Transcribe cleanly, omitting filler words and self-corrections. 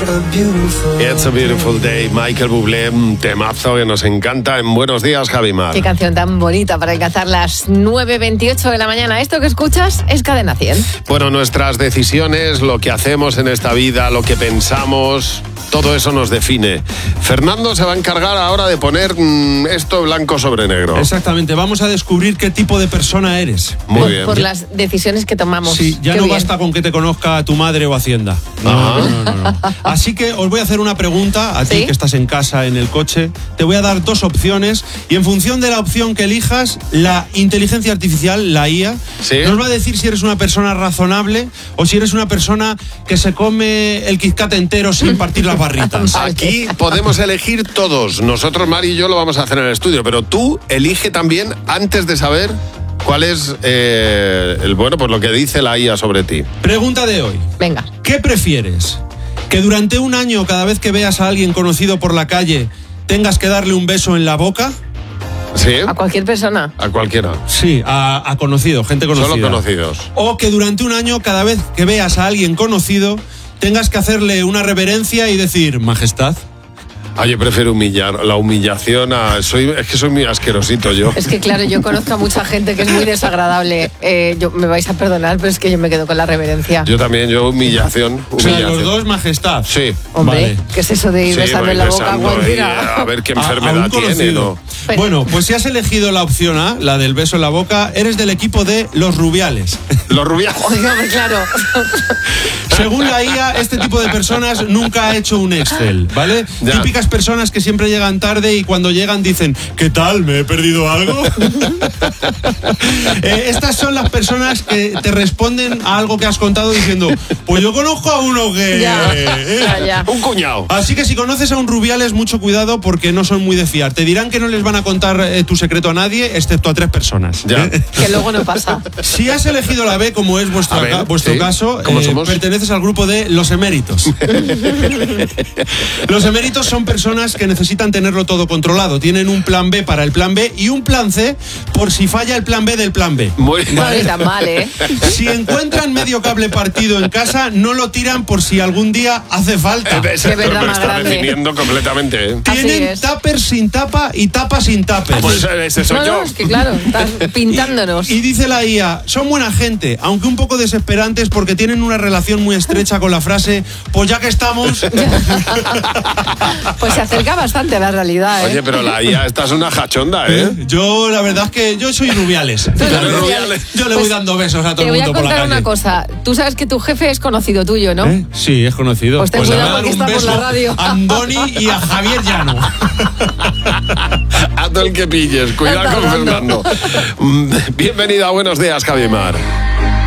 It's a beautiful day, Michael Bublé, un temazo que nos encanta en Buenos Días, Javimar. Qué canción tan bonita para alcanzar las 9:28 de la mañana. Esto que escuchas es Cadena 100. Bueno, nuestras decisiones, lo que hacemos en esta vida, lo que pensamos, todo eso nos define. Fernando se va a encargar ahora de poner esto blanco sobre negro. Exactamente, vamos a descubrir qué tipo de persona eres. Muy bien. Por las decisiones que tomamos. Sí, ya Qué no bien. basta con que te conozca tu madre o Hacienda. No. Así que os voy a hacer una pregunta a ti ¿Sí? que estás en casa, en el coche. Te voy a dar dos opciones y en función de la opción que elijas, la inteligencia artificial, la IA, ¿Sí? nos va a decir si eres una persona razonable o si eres una persona que se come el Kit Kat entero sin partir las barritas. Aquí podemos elegir todos. Nosotros, Mari y yo, lo vamos a hacer en el estudio, pero tú elige también antes de saber cuál es pues lo que dice la IA sobre ti. Pregunta de hoy. Venga. ¿Qué prefieres? ¿Que durante un año, cada vez que veas a alguien conocido por la calle, tengas que darle un beso en la boca? ¿Sí? A cualquier persona. A cualquiera. Sí, a conocido, gente conocida. Solo conocidos. O que durante un año, cada vez que veas a alguien conocido, tengas que hacerle una reverencia y decir, majestad. Ah, yo prefiero la humillación es que soy muy asquerosito yo. Es que claro, yo conozco a mucha gente que es muy desagradable. Me vais a perdonar, pero es que yo me quedo con la reverencia. Yo también, humillación. O sea, los dos, majestad. Sí. Hombre, Vale. ¿qué es eso de ir Sí, besando voy en la boca a besando cualquiera? a ver qué A un enfermedad tiene, conocido. ¿no? Pero- Bueno, pues si has elegido la opción A, la del beso en la boca, eres del equipo de los Rubiales. Los rubiales. Oígame, claro. Según la IA, este tipo de personas nunca ha hecho un Excel, ¿vale? Ya. Típicas personas que siempre llegan tarde y cuando llegan dicen, ¿qué tal? ¿Me he perdido algo? Estas son las personas que te responden a algo que has contado diciendo, pues yo conozco a uno que... Ya. Un cuñado. Así que si conoces a un Rubiales, mucho cuidado porque no son muy de fiar. Te dirán que no les van a contar tu secreto a nadie, excepto a 3 personas. Ya. Que luego no pasa. Si has elegido la B, como es vuestro A ver, vuestro sí. caso, ¿Cómo somos? perteneces al grupo de los eméritos. Los eméritos son personas que necesitan tenerlo todo controlado. Tienen un plan B para el plan B y un plan C por si falla el plan B del plan B. Muy No es tan mal, ¿eh? Si encuentran medio cable partido en casa, no lo tiran por si algún día hace falta. Qué verdad me más está grande. definiendo completamente, ¿eh? Así Tienen es. tupper sin tapa y tapa sin tupper. Pues ese soy No, yo. no, es que claro, estás pintándonos. Y dice la IA, son buena gente, aunque un poco desesperantes porque tienen una relación muy estrecha con la frase, pues ya que estamos... Pues se acerca bastante a la realidad, ¿eh? Oye, pero la IA, esta es una jachonda, ¿eh? Yo, la verdad es que yo soy Rubiales. eres Rubiales. Yo le voy dando besos a todo Te el voy a mundo por la contar calle. una cosa. Tú sabes que tu jefe es conocido tuyo, ¿no? ¿Eh? Sí, es conocido. Pues ten le cuidado voy a dar porque un está por beso la radio. a Andoni y a Javier Llano. A todo el que pilles, cuidado Está con hablando. Fernando. Bienvenida a Buenos Días, Javimar.